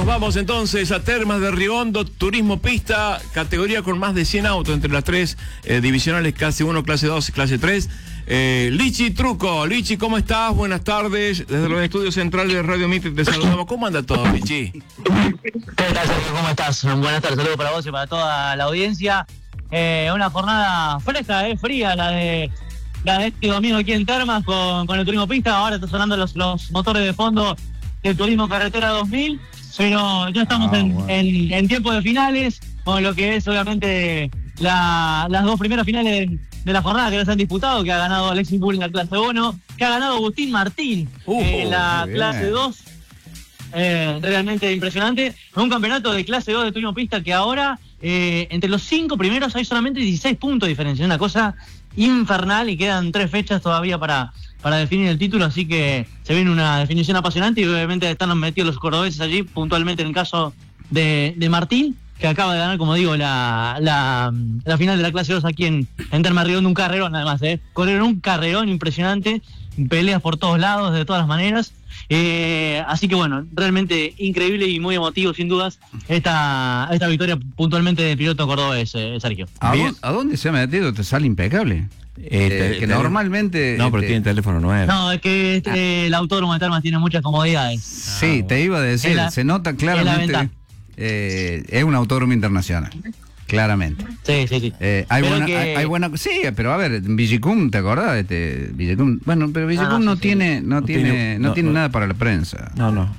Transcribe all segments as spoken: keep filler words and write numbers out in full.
vamos entonces a Termas de Río Hondo, turismo pista, categoría con más de cien autos entre las tres eh, divisionales, clase uno, clase dos y clase tres. Eh, Lichi Truco, Lichi, ¿cómo estás? Buenas tardes, desde los estudios centrales de Radio Mitre te saludamos. ¿Cómo anda todo, Lichi? ¿Qué tal, Sergio? ¿Cómo estás? Buenas tardes, saludos para vos y para toda la audiencia. Eh, una jornada fresca, eh, fría, la de la de este domingo aquí en Termas con, con el turismo pista. Ahora están sonando los, los motores de fondo del turismo carretera dos mil, pero ya estamos ah, en, bueno. en, en tiempo de finales, con lo que es obviamente la, las dos primeras finales de, de la jornada que ya se han disputado, que ha ganado Alexis Bull en la clase uno, que ha ganado Agustín Martín uh, en la clase dos. Eh, realmente impresionante. Un campeonato de clase dos de turismo pista que ahora eh, entre los cinco primeros hay solamente dieciséis puntos de diferencia, una cosa infernal, y quedan tres fechas todavía para, para definir el título, así que se viene una definición apasionante y obviamente están metidos los cordobeses allí, puntualmente en el caso de, de Martín, que acaba de ganar, como digo, la, la, la final de la clase dos aquí en, en Termas de Río Hondo, un carrerón además, ¿eh? Corrieron un carrerón impresionante, peleas por todos lados, de todas las maneras. Eh, así que bueno, realmente increíble y muy emotivo sin dudas esta esta victoria puntualmente de piloto cordobés, eh, Sergio. ¿A, ¿A dónde se ha metido? Te sale impecable. Eh, te, que te, normalmente... No, pero te, tiene teléfono nuevo. No, es que este, ah. el autódromo de Termas tiene muchas comodidades. Sí, ah, te iba a decir, la, se nota claramente, es, eh, es un autódromo internacional. Claramente. Sí, sí, sí. Eh, hay, buena, que... hay, hay buena, sí, pero a ver, Villicum, ¿te acordás? Este, Villicum, bueno, pero Villicum ah, no, no, sí, tiene, no, no tiene, tiene, no, no tiene no. nada para la prensa. No, no.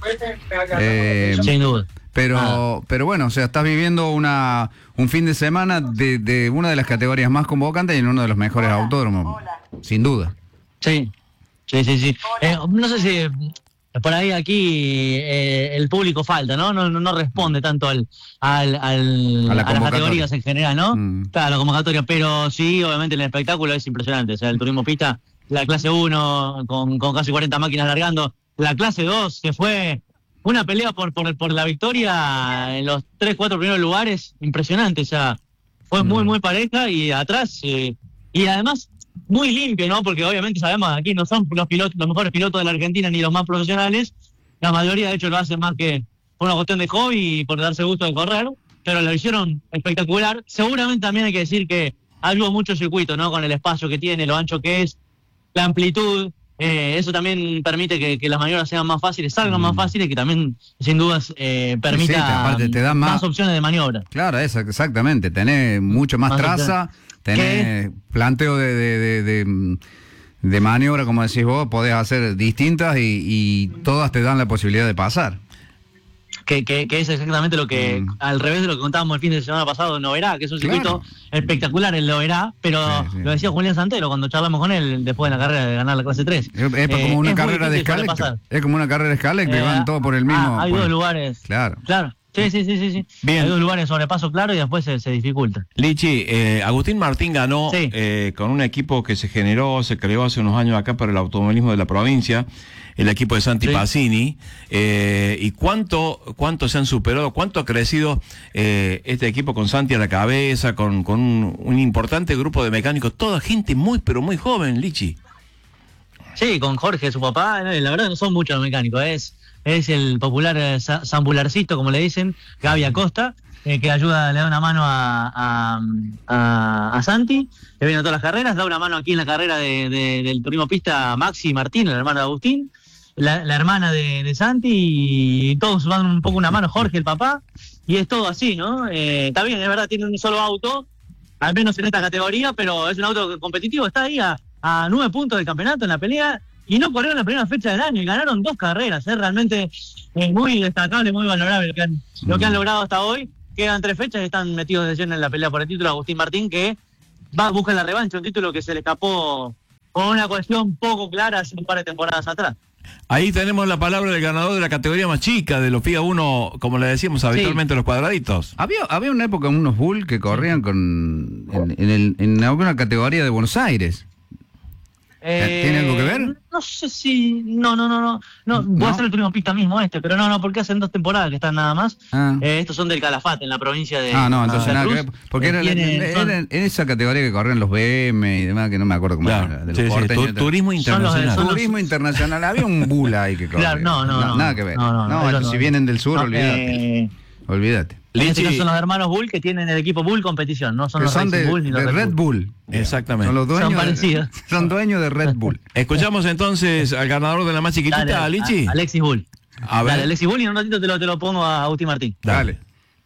Eh, Sin duda. Pero, ah. pero bueno, o sea, estás viviendo una un fin de semana de, de una de las categorías más convocantes y en uno de los mejores Hola. autódromos, Hola. sin duda. Sí, sí, sí, sí. Eh, no sé si por ahí aquí eh, el público falta, ¿no? No, no, no responde tanto al, al, al, a, la a las categorías en general, ¿no? Mm. Claro, la convocatoria, pero sí, obviamente el espectáculo es impresionante. O sea, el turismo pista, la clase uno con, con casi cuarenta máquinas largando, la clase dos que fue una pelea por, por, por la victoria en los tres, cuatro primeros lugares, impresionante. O sea, fue mm. muy, muy pareja y atrás, eh, y además muy limpio, ¿no? Porque obviamente sabemos aquí no son los pilotos, los mejores pilotos de la Argentina ni los más profesionales. La mayoría de hecho lo hacen más que por una cuestión de hobby y por darse gusto de correr, pero lo hicieron espectacular. Seguramente también hay que decir que ayudó mucho el circuito, ¿no? Con el espacio que tiene, lo ancho que es, la amplitud, eh, eso también permite que, que las maniobras sean más fáciles, salgan mm. más fáciles, que también sin dudas eh, permita sí, aparte te da más, más opciones de maniobra. Claro, eso, exactamente, tenés mucho más, más traza, opciones. Tenés planteo de, de, de, de, de maniobra, como decís vos, podés hacer distintas y, y todas te dan la posibilidad de pasar. Que, que, que es exactamente lo que, mm. al revés de lo que contábamos el fin de semana pasado en Loberá, que es un circuito claro. espectacular en Loberá, pero sí, sí. lo decía Julián Santero cuando charlamos con él después de la carrera de ganar la clase tres. Es, es eh, como una es carrera de escala, es como una carrera de escala que eh, van todos por el mismo. Ah, hay por... dos lugares. Claro. Claro. Sí, sí, sí, sí, sí. Bien. Hay dos lugares sobrepaso claro y después se, se dificulta. Lichi, eh, Agustín Martín ganó sí. eh, con un equipo que se generó, se creó hace unos años acá para el automovilismo de la provincia, el equipo de Santi sí. Pacini. Eh, ¿Y cuánto cuánto se han superado, cuánto ha crecido eh, este equipo con Santi a la cabeza, con, con un, un importante grupo de mecánicos, toda gente muy, pero muy joven, Lichi? Sí, con Jorge, su papá, la verdad no son muchos los mecánicos, es... es el popular eh, Sambularcito, como le dicen, Gaby Acosta, eh, que ayuda, le da una mano a, a, a, a Santi, que viene a todas las carreras, da una mano aquí en la carrera de, de, del turismo pista Maxi Martín, el hermano de Agustín, la, la hermana de, de Santi, y todos van un poco una mano, Jorge, el papá, y es todo así, ¿no? Eh, está bien, es verdad, tiene un solo auto, al menos en esta categoría, pero es un auto competitivo, está ahí a, a nueve puntos del campeonato en la pelea, y no corrieron la primera fecha del año y ganaron dos carreras, ¿eh? Realmente es muy destacable, muy valorable lo que, han, mm. lo que han logrado hasta hoy. Quedan tres fechas y están metidos de lleno en la pelea por el título. Agustín Martín, que va a buscar la revancha, un título que se le escapó con una cuestión poco clara hace un par de temporadas atrás. Ahí tenemos la palabra del ganador de la categoría más chica, de los FIA uno, como le decíamos habitualmente, sí. los cuadraditos. Había había una época unos Bull que corrían con en, en, el, en alguna categoría de Buenos Aires. Eh, ¿Tiene algo que ver? No sé si... No, no, no, no. no, no. Puede ser el turismo pista mismo este, pero no, no, porque hacen dos temporadas que están nada más. Ah. Eh, estos son del Calafate, en la provincia de... Ah, no, entonces nada que ver. Porque era, tienen, era, era en esa categoría que corren los B M y demás, que no me acuerdo cómo claro. era. De sí, los sí, tu, turismo internacional. Son los, son turismo los... internacional. Había un bull ahí que corre. Claro, no, no, no. Nada que ver. No, no, no, no, no si no, vienen del sur, no, olvídate. Eh... Olvídate. En este caso son los hermanos Bull que tienen el equipo Bull competición, no son que los son de, Bull ni los de Red Bull. Bull. Exactamente. Son los dueños. Son parecidos. De, son dueños de Red Bull. Escuchamos entonces al ganador de la más chiquitita, Dale, Lichi. A, Alexis Bull. A ver. Dale, Alexis Bull y en un ratito te lo, te lo pongo a Agustín Martín. Dale.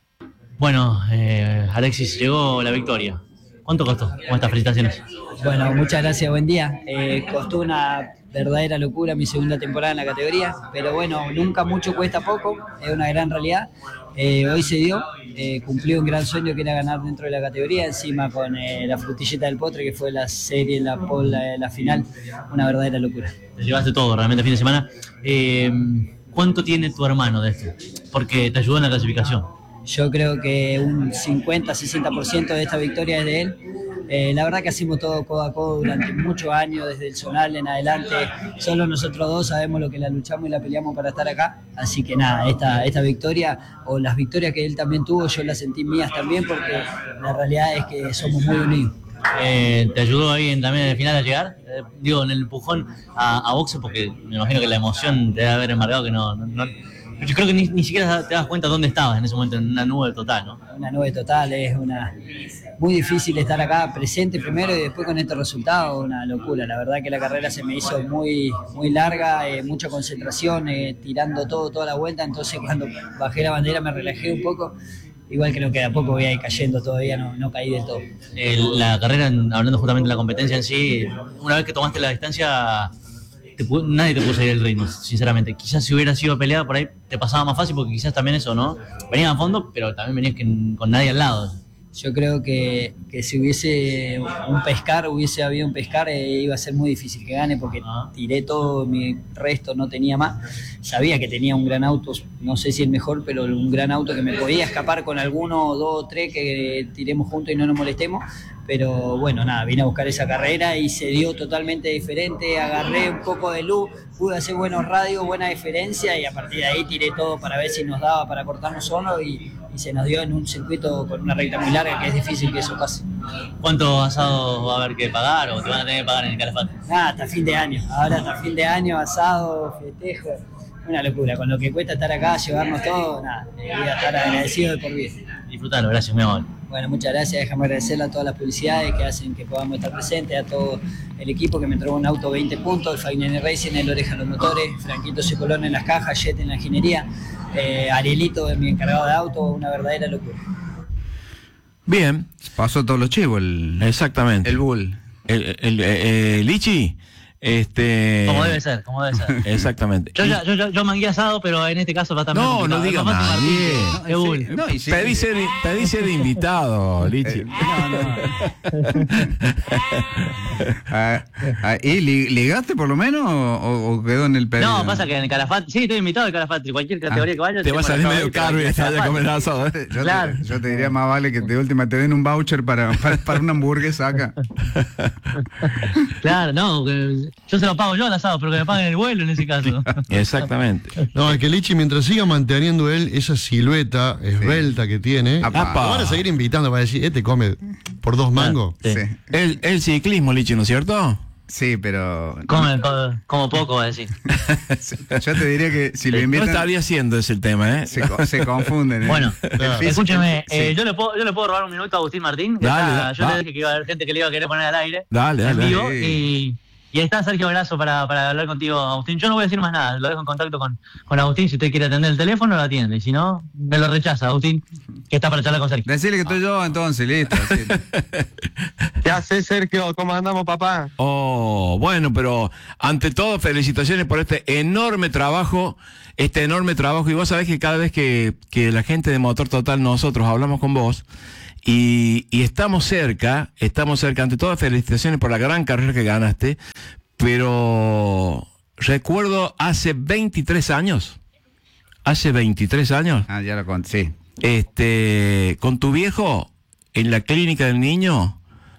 Bueno, eh, Alexis, llegó la victoria. ¿Cuánto costó? ¿Cómo estás? Felicitaciones. Bueno, muchas gracias, buen día. Eh, costó una verdadera locura mi segunda temporada en la categoría, pero bueno, nunca mucho cuesta poco, es una gran realidad. Eh, hoy se dio, eh, cumplió un gran sueño que era ganar dentro de la categoría, encima con eh, la frutilleta del postre que fue la serie, la pole, la, la final, una verdadera locura. Te llevaste todo realmente el fin de semana. Eh, ¿Cuánto tiene tu hermano de esto? Porque te ayudó en la clasificación. Yo creo que un cincuenta a sesenta por ciento de esta victoria es de él. Eh, la verdad que hacemos todo codo a codo durante muchos años, desde el Zonal en adelante. Solo nosotros dos sabemos lo que la luchamos y la peleamos para estar acá. Así que nada, esta, esta victoria, o las victorias que él también tuvo, yo las sentí mías también, porque la realidad es que somos muy unidos. Eh, ¿Te ayudó ahí en, también en el final a llegar? Eh, digo, en el empujón a, a boxe, porque me imagino que la emoción te debe haber embargado que no... no, no yo creo que ni, ni siquiera te das cuenta dónde estabas en ese momento, en una nube total, ¿no? Una nube total, es una muy difícil estar acá presente primero y después con estos resultados, una locura. La verdad que la carrera se me hizo muy, muy larga, eh, mucha concentración, eh, tirando todo, toda la vuelta, entonces cuando bajé la bandera me relajé un poco. Igual creo que de a poco voy a ir cayendo todavía, no, no caí del todo. Eh, la carrera, hablando justamente de la competencia en sí, una vez que tomaste la distancia... Te, nadie te puso ahí el ritmo, sinceramente. Quizás si hubiera sido peleada por ahí te pasaba más fácil, porque quizás también eso, ¿no? Venías a fondo, pero también venías que, con nadie al lado. Yo creo que, que si hubiese un pescar, hubiese habido un pescar, eh, iba a ser muy difícil que gane, porque ah. tiré todo mi resto, no tenía más. Sabía que tenía un gran auto, no sé si el mejor, pero un gran auto que me podía escapar con alguno, dos o tres que tiremos juntos y no nos molestemos. Pero bueno, nada, vine a buscar esa carrera y se dio totalmente diferente. Agarré un poco de luz, pude hacer buenos radios, buena diferencia, y a partir de ahí tiré todo para ver si nos daba para cortarnos solo, y, y se nos dio en un circuito con una recta muy larga, que es difícil que eso pase. ¿Cuántos asados va a haber que pagar o te van a tener que pagar en el Calafate? Nada, hasta fin de año. Ahora hasta fin de año, asado, festejo. Una locura, con lo que cuesta estar acá, llevarnos todo, nada, voy a estar agradecido de por vida. Disfrutalo, gracias, mi amor. Bueno, muchas gracias, déjame agradecerle a todas las publicidades que hacen que podamos estar presentes, a todo el equipo que me entregó un auto veinte puntos, el Fainene Racing, el Oreja en los motores, Franquito Cicolón en las cajas, Jet en la ingeniería, eh, Arielito mi encargado de auto, una verdadera locura. Bien. Pasó todos los chivos, el, exactamente. El Bull. El, el, el, el Lichi. Este... Como debe ser, como debe ser. Exactamente. Yo, ya, yo, yo, yo mangué asado, pero en este caso va también. No, no digas más. No, no, sí, pedí, ser, pedí ser invitado, Lichi. Eh, no, no. ah, ah, ¿Y ligaste por lo menos o, o quedó en el pedido? No, pasa que en el Calafate, sí, estoy invitado al Calafate, cualquier categoría ah, que vaya. Te vas a salir medio caro y estás a comer asado. ¿eh? Yo, claro. te, yo te diría más vale que de última te den un voucher para, para, para una hamburguesa acá. Claro, no, yo se lo pago yo al asado, pero que me paguen el vuelo en ese caso. Exactamente. No, es que Lichi, mientras siga manteniendo él esa silueta esbelta sí. que tiene, lo van a seguir invitando para decir, este come por dos mangos. Sí. Sí. El, el ciclismo, Lichi, ¿no es cierto? Sí, pero... Come, como poco, va a decir. Yo te diría que si sí. lo invitan... No estaría haciendo ese el tema, ¿eh? Se, se confunden. ¿eh? Bueno, claro. Escúcheme, sí. eh, yo, le puedo, yo le puedo robar un minuto a Agustín Martín. Dale, está, dale, yo dale. le dije que iba a haber gente que le iba a querer poner al aire. Dale, dale. En vivo, dale. Y... Y ahí está Sergio Brazo para, para hablar contigo, Agustín. Yo no voy a decir más nada, lo dejo en contacto con, con Agustín. Si usted quiere atender el teléfono, lo atiende. Y si no, me lo rechaza, Agustín, que está para charlar con Sergio. Decirle que estoy yo entonces, listo. ¿Qué haces, Sergio? ¿Cómo andamos, papá? Oh, bueno, pero ante todo, felicitaciones por este enorme trabajo, este enorme trabajo. Y vos sabés que cada vez que, que la gente de Motor Total, nosotros hablamos con vos, Y, y estamos cerca, estamos cerca, ante todo felicitaciones por la gran carrera que ganaste, pero recuerdo hace veintitrés años, hace veintitrés años, ah, ya lo conté, sí. este, con tu viejo en la clínica del niño,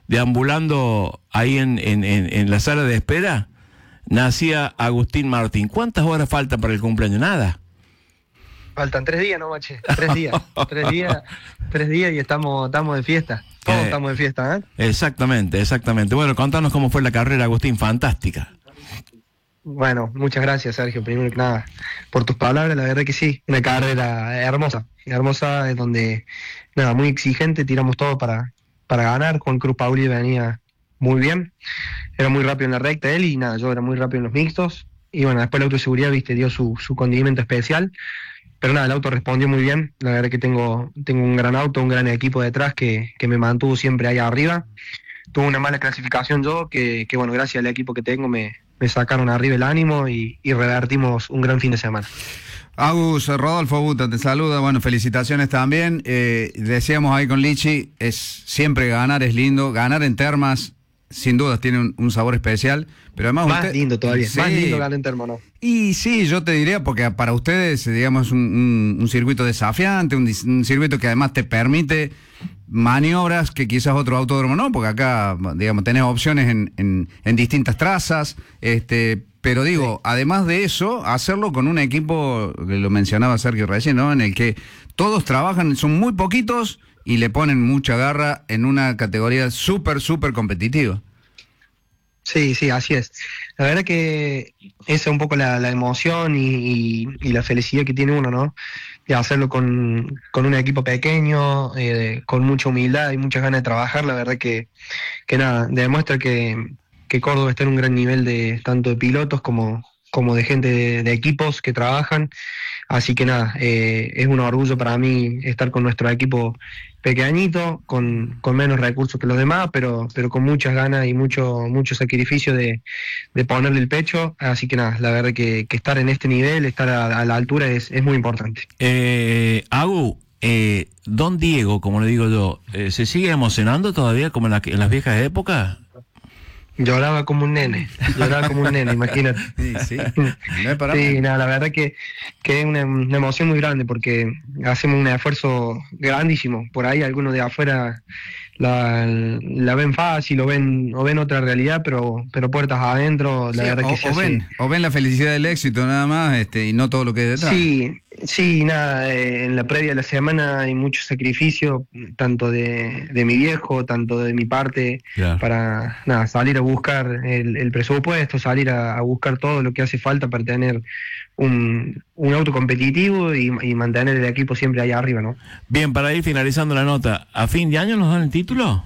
deambulando ahí en, en, en, en la sala de espera, nacía Agustín Martín. ¿Cuántas horas faltan para el cumpleaños? Nada. Faltan tres días, ¿no, Mache? Tres días. tres días, tres días y estamos, estamos de fiesta. Todos eh, estamos de fiesta, ¿eh? Exactamente, exactamente. Bueno, contanos cómo fue la carrera, Agustín. Fantástica. Bueno, muchas gracias, Sergio, primero que nada, por tus palabras. La verdad que sí, una carrera hermosa, hermosa, es donde, nada, muy exigente, tiramos todo para, para ganar. Juan Cruz Pauli venía muy bien, era muy rápido en la recta él, y nada, yo era muy rápido en los mixtos, y bueno, después la autoseguridad, viste, dio su, su condimento especial, pero nada, el auto respondió muy bien. La verdad que tengo, tengo un gran auto, un gran equipo detrás que, que me mantuvo siempre ahí arriba. Tuve una mala clasificación yo, que, que bueno, gracias al equipo que tengo me, me sacaron arriba el ánimo y, y revertimos un gran fin de semana. Agus, Rodolfo Buta te saluda, bueno, felicitaciones también. Eh, decíamos ahí con Lichi, es siempre ganar, es lindo, ganar en termas, sin dudas tiene un, un sabor especial, pero además más usted, lindo todavía, sí, más lindo ganar en termas, ¿no? Y sí, yo te diría, porque para ustedes, digamos, un, un, un circuito desafiante, un, un circuito que además te permite maniobras que quizás otro autódromo no, porque acá, digamos, tenés opciones en, en, en distintas trazas, este, pero digo, sí, además de eso, hacerlo con un equipo, que lo mencionaba Sergio recién, ¿no? En el que todos trabajan, son muy poquitos y le ponen mucha garra en una categoría súper, súper competitiva. Sí, sí, así es. La verdad que esa es un poco la, la emoción y, y, y la felicidad que tiene uno, ¿no? De hacerlo con, con un equipo pequeño, eh, con mucha humildad y muchas ganas de trabajar. La verdad que, que nada, demuestra que, que Córdoba está en un gran nivel de tanto de pilotos como, como de gente de, de equipos que trabajan. Así que nada, eh, es un orgullo para mí estar con nuestro equipo pequeñito, con, con menos recursos que los demás, pero, pero con muchas ganas y mucho, mucho sacrificio de, de ponerle el pecho. Así que nada, la verdad que, que estar en este nivel, estar a, a la altura es, es muy importante. Eh, Agu, eh, Don Diego, como le digo yo, eh, ¿se sigue emocionando todavía como en, la, en las viejas épocas? Lloraba como un nene, lloraba como un nene, imagínate. Sí, sí, no es para sí, nada, la verdad que, que es una, una emoción muy grande porque hacemos un esfuerzo grandísimo. Por ahí algunos de afuera la, la ven fácil o ven o ven otra realidad, pero pero puertas adentro, la sí, verdad o, que se o hace... ven o ven la felicidad del éxito nada más, este, y no todo lo que hay detrás. Sí, sí, nada, eh, en la previa de la semana hay mucho sacrificio, tanto de, de mi viejo, tanto de mi parte, yeah, para nada, salir a buscar el, el presupuesto, salir a, a buscar todo lo que hace falta para tener un, un auto competitivo y, y mantener el equipo siempre allá arriba, ¿no? Bien, para ir finalizando la nota, ¿a fin de año nos dan el título?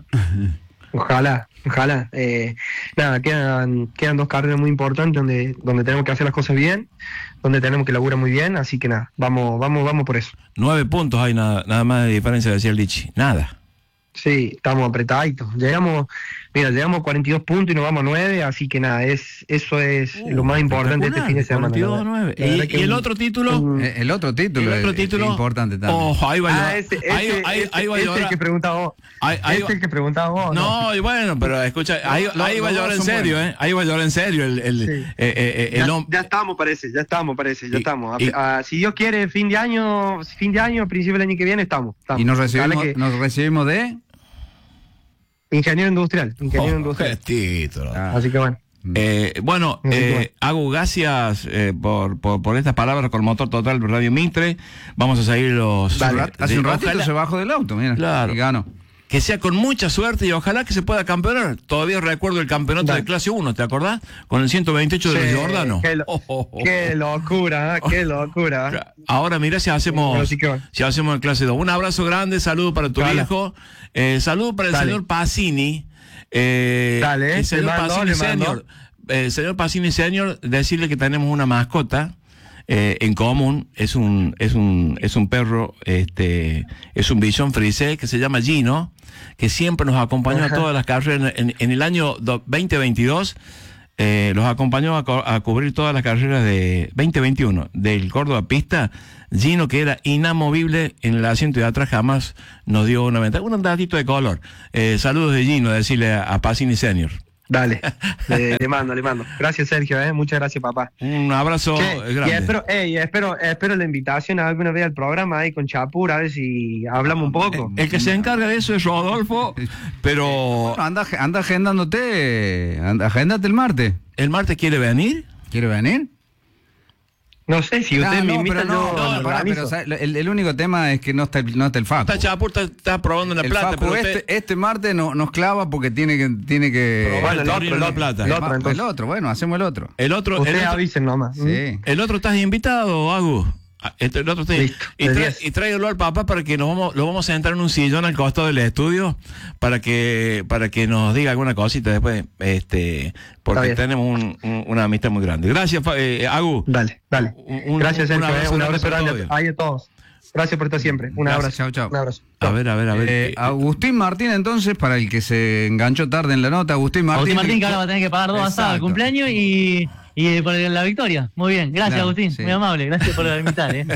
Ojalá, ojalá. Eh, nada, quedan, quedan dos carreras muy importantes donde, donde tenemos que hacer las cosas bien, donde tenemos que laburar muy bien, así que nada, vamos, vamos, vamos por eso. Nueve puntos hay nada, nada más de diferencia, decía el Lichi, nada. Sí, estamos apretaditos. Llegamos, mira, llegamos a cuarenta y dos puntos y nos vamos a nueve, así que nada, es eso es uh, lo más importante este fin de semana. cuarenta y dos a nueve. ¿Y, ¿Y el otro título? Un, el otro título, el otro es, título es importante también. Oh, ahí va ah, ese, ese, ahí, ahí, ese, ahí va a ese llorar. es el que preguntaba vos. Ahí, ahí es el que preguntaba vos. No, no, bueno, pero escucha, ahí, lo, ahí lo, va a llorar en serio, buenos. ¿eh? Ahí va a llorar en serio el, el, sí. eh, eh, el ya, hombre. Ya estamos, parece, ya estamos, parece, ya y, estamos. Y, a, a, si Dios quiere, fin de año, fin de año, principio del año que viene, estamos. estamos. Y nos recibimos, que... nos recibimos de... Ingeniero industrial, ingeniero oh, industrial. Qué título. Ah. Así que bueno. Eh, bueno, eh, Agu, gracias eh, por, por, por estas palabras con Motor Total Radio Mitre. Vamos a seguir los... Vale, de, hace de, un ratito ojalá, se bajó del auto, mira. Claro. Y ganó. Que sea con mucha suerte y ojalá que se pueda campeonar. Todavía recuerdo el campeonato Dale. de clase uno, ¿te acordás? Con el ciento veintiocho sí, de Giordano. Qué, lo, oh, oh, oh. qué locura, qué locura. Ahora mira si hacemos sí, si hacemos en clase dos. Un abrazo grande, saludo para tu Dale. viejo, eh, saludo para el Dale. señor Pacini. Eh, Dale, el señor Pacini Senior. Eh, señor Pacini Senior, decirle que tenemos una mascota Eh, en común, es un es un es un perro, este es un bichón frisé que se llama Gino, que siempre nos acompañó Ajá. a todas las carreras. En, en el año veinte veintidós eh, los acompañó a, co a cubrir todas las carreras de veinte veintiuno del Córdoba Pista. Gino, que era inamovible en el asiento de atrás, jamás nos dio una ventaja. Un datito de color. Eh, saludos de Gino, decirle a, a Pacini Senior. Dale, le, le mando, le mando. Gracias, Sergio, ¿eh? Muchas gracias, papá. Un abrazo Che, grande. Y espero, eh, y espero, espero la invitación alguna vez al programa ahí con Chapur, a ver si hablamos un poco. El, el que se encarga de eso es Rodolfo, pero... Bueno, anda, anda agendándote, anda, agéndate el martes. ¿El martes quiere venir? ¿Quiere venir? No sé, si usted no, me no, invita, pero no, yo no, pará, organizo. pero el, el único tema es que no está el, no está el Facu. Está Chapur, está, está probando la el plata, Facu pero este, usted... este martes no, nos clava porque tiene que... Tiene que Probar el el otro, tornillo el de otro, plata. el el, otro, el entonces. otro, bueno, hacemos el otro. El otro, el Ustedes otro, avisen nomás. Sí. el otro estás invitado, Agus. Ah, este, el otro está- Listo, y, de tra- diez. y tráigalo al papá para que nos vamos, lo vamos a sentar en un sillón al costado del estudio para que para que nos diga alguna cosita después, este, porque Está bien. tenemos un- un- una amistad muy grande. Gracias, Fa- eh, Agus. Dale, dale. Un- un- Gracias, un Sergio. abrazo eh, Un grande abrazo para grande todos. ahí a todos. Gracias por estar siempre. Un Gracias, abrazo. chau, chau. Un abrazo. A ver, a ver, a ver. Eh, eh, Agustín Martín, entonces, para el que se enganchó tarde en la nota, Agustín Martín. Agustín Martín, que ahora va a tener que pagar dos Exacto. asados, el cumpleaños y, y por la victoria. Muy bien, gracias, Claro, Agustín, sí. muy amable, gracias por invitar. ¿eh?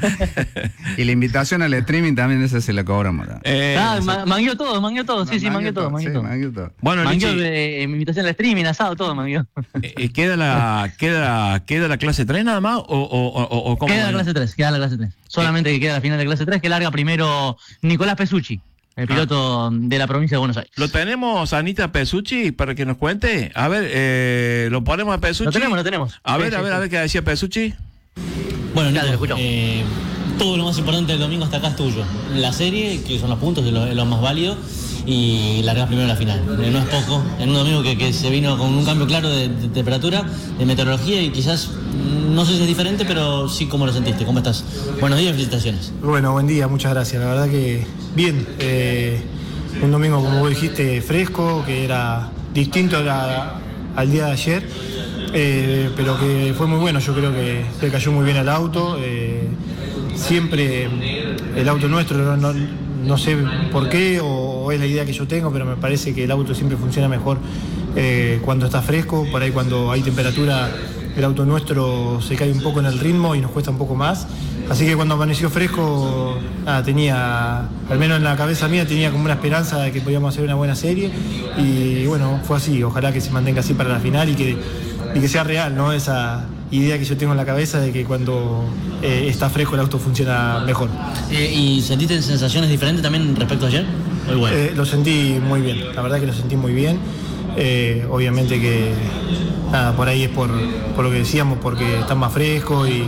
Y la invitación al streaming también esa se la cobramos. ¿no? eh, Ah, ma- mangueó todo, mangueó todo, sí, sí, mangueó todo, mangueó sí, todo. mangueó todo. bueno, Mangueó Lichi, de, mi invitación al streaming, asado, todo mangueó. eh, ¿queda, la, queda, ¿queda la clase tres nada más o, o, o, o cómo? Queda la clase tres, queda la clase tres. Solamente que queda la final de clase tres, que larga primero Nicolás Pesucci, el piloto de la provincia de Buenos Aires. ¿Lo tenemos, Anita Pesucci, para que nos cuente? A ver, eh, ¿lo ponemos a Pesucci? Lo tenemos, lo tenemos. A ver, Sí, a sí, ver, sí. a ver qué decía Pesucci. Bueno, Dale, Nico, lo escuchamos. eh, todo lo más importante del domingo hasta acá es tuyo. La serie, que son los puntos, es lo, es lo más válido, y largas primero la final. Eh, no es poco. En un domingo que, que se vino con un cambio claro de, de temperatura, de meteorología, y quizás, mm, no sé si es diferente, pero sí, ¿cómo lo sentiste? ¿Cómo estás? Buenos días, felicitaciones. Bueno, buen día, muchas gracias. La verdad que bien. Eh, un domingo, como vos dijiste, fresco, que era distinto a la- al día de ayer, eh, pero que fue muy bueno. Yo creo que le cayó muy bien al auto. Eh, siempre el auto nuestro, no, no, no sé por qué o, o es la idea que yo tengo, pero me parece que el auto siempre funciona mejor eh, cuando está fresco. Por ahí cuando hay temperatura, el auto nuestro se cae un poco en el ritmo y nos cuesta un poco más. Así que cuando amaneció fresco, nada, tenía, al menos en la cabeza mía, tenía como una esperanza de que podíamos hacer una buena serie. Y bueno, fue así. Ojalá que se mantenga así para la final y que, y que sea real, ¿no? Esa idea que yo tengo en la cabeza de que cuando eh, está fresco el auto funciona mejor. Eh, ¿Y sentiste sensaciones diferentes también respecto a ayer? Muy bueno. Eh, lo sentí muy bien, la verdad que lo sentí muy bien. Eh, obviamente que nada, por ahí es por, por lo que decíamos, porque está más fresco y,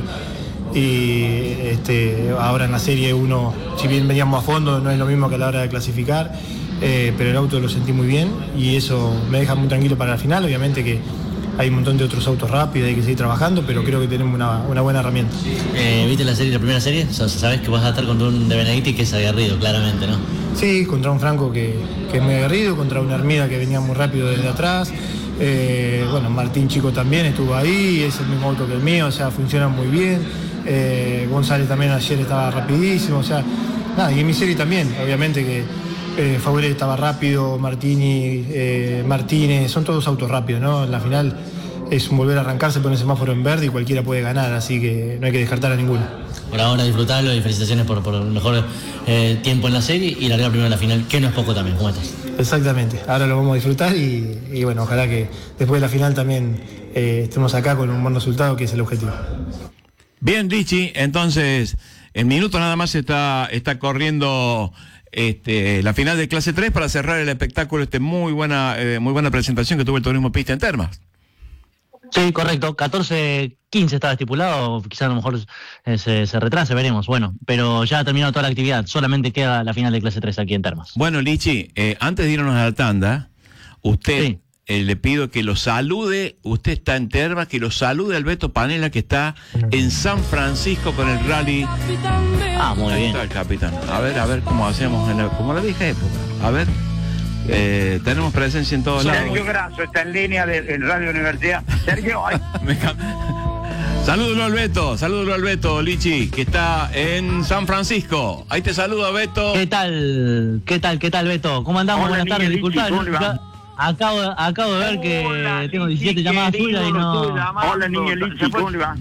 y este, ahora en la serie uno, si bien veníamos a fondo, no es lo mismo que a la hora de clasificar, eh, pero el auto lo sentí muy bien y eso me deja muy tranquilo para la final. Obviamente que hay un montón de otros autos rápidos, hay que seguir trabajando, pero creo que tenemos una, una buena herramienta. Eh, ¿Viste la serie, la primera serie? O sea, sabes que vas a estar contra un De Benedetti que es aguerrido, claramente, ¿no? Sí, contra un Franco que, que es muy aguerrido, contra una Hermida que venía muy rápido desde atrás. Eh, bueno, Martín Chico también estuvo ahí, es el mismo auto que el mío, o sea, funciona muy bien. Eh, González también ayer estaba rapidísimo, o sea, nada, y en mi serie también, obviamente que eh, Favoré estaba rápido, Martini, eh, Martínez, son todos autos rápidos, ¿no? En la final es un volver a arrancarse, poner el semáforo en verde y cualquiera puede ganar, así que no hay que descartar a ninguno. Por ahora disfrutarlo y felicitaciones por, por el mejor eh, tiempo en la serie y largar primero en la final, que no es poco también. ¿Cómo estás? Exactamente, ahora lo vamos a disfrutar y, y bueno, ojalá que después de la final también eh, estemos acá con un buen resultado, que es el objetivo. Bien, Richie, entonces, en minutos nada más está, está corriendo este, la final de clase tres para cerrar el espectáculo, este muy buena, eh, muy buena presentación que tuvo el Turismo Pista en Termas. Sí, correcto, catorce quince estaba estipulado, quizás a lo mejor eh, se, se retrase, veremos, bueno, pero ya ha terminado toda la actividad, solamente queda la final de clase tres aquí en Termas. Bueno, Lichi, eh, antes de irnos a la tanda, usted Sí. eh, le pido que lo salude, usted está en Termas, que lo salude al Beto Panela que está en San Francisco con el rally. Ah, muy Ahí bien. está el capitán. A ver, a ver cómo hacemos, en la, como la vieja época. A ver, eh, tenemos presencia en todos lados. Sergio Grasso está en línea de, en Radio Universidad. Sergio, ay. Me cam- Salúdalo al Beto, salúdalo al Beto, Lichi, que está en San Francisco. Ahí te saludo, Beto. ¿Qué tal? ¿Qué tal? ¿Qué tal, Beto? ¿Cómo andamos? Hola, Buenas tardes, niña Lichi, disculpad. ¿cómo le va? ya Acabo, acabo de ver que Hola, tengo Lichi, diecisiete llamadas querido, suyas y lo no... estoy llamando. Hola, niña Lichi, ¿cómo le va?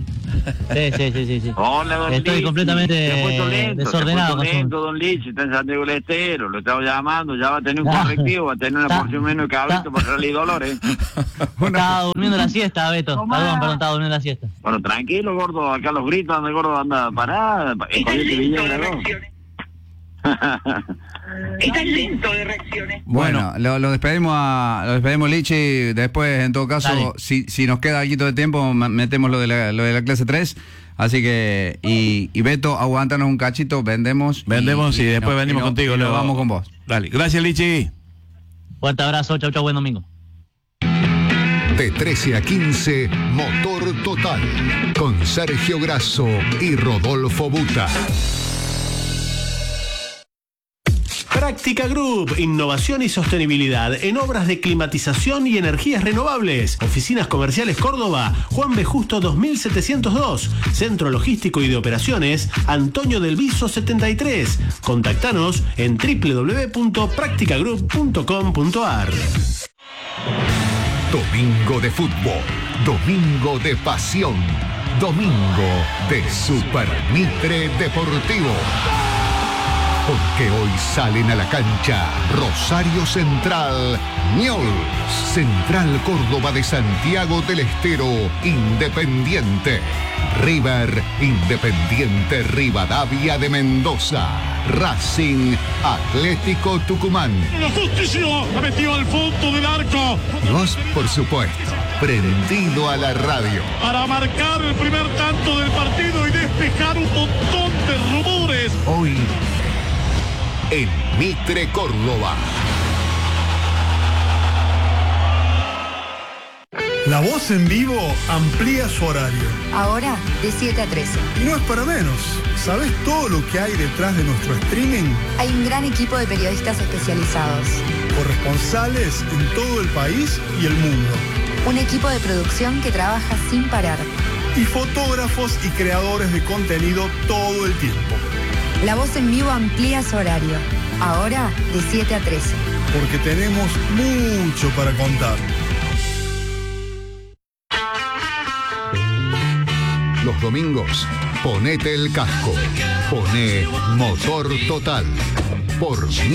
Sí, sí, sí, sí. sí. Hola, don Estoy Lichi. completamente Se ha puesto lento, desordenado. Se ha puesto lento, don Lichi, está en Santiago del Estero, lo estaba llamando, ya va a tener un correctivo, va a tener una Ta, porción menos de cabrito para Rally Dolores. Estaba durmiendo la siesta, Beto. Tomá. Perdón, perdón, estaba durmiendo la siesta. Bueno, tranquilo, gordo, acá los gritos, donde el gordo anda parada. Está lento de reacciones. Está lento de reacciones. Bueno, Bueno. lo, lo despedimos a lo despedimos Lichi. Después, en todo caso, si, si nos queda algo de tiempo, metemos lo de la, lo de la clase tres. Así que, y, y Beto, aguántanos un cachito, vendemos. Vendemos y, y, y después no, venimos y no, contigo. Y luego vamos con vos. Dale, gracias, Lichi. Fuerte abrazo, chau, chau, buen domingo. De trece a quince, Motor Total, con Sergio Grasso y Rodolfo Buta. Práctica Group, innovación y sostenibilidad en obras de climatización y energías renovables. Oficinas Comerciales Córdoba, Juan B. Justo dos mil setecientos dos. Centro Logístico y de Operaciones, Antonio del Viso setenta y tres. Contactanos en doble u doble u doble u punto práctica group punto com punto a r. Domingo de fútbol, domingo de pasión, domingo de Super Mitre Deportivo. Porque hoy salen a la cancha Rosario Central, Newell's, Central Córdoba de Santiago del Estero, Independiente, River, Independiente Rivadavia de Mendoza, Racing, Atlético Tucumán. La justicia la metió al fondo del arco. Y vos, por supuesto, prendido a la radio. Para marcar el primer tanto del partido y despejar un montón de rumores. Hoy en Mitre Córdoba. La Voz en Vivo amplía su horario. Ahora de siete a trece. Y no es para menos. ¿Sabes todo lo que hay detrás de nuestro streaming? Hay un gran equipo de periodistas especializados. Corresponsales en todo el país y el mundo. Un equipo de producción que trabaja sin parar. Y fotógrafos y creadores de contenido todo el tiempo. La Voz en Vivo amplía su horario. Ahora de siete a trece. Porque tenemos mucho para contar. Los domingos, ponete el casco. Poné Motor Total. Por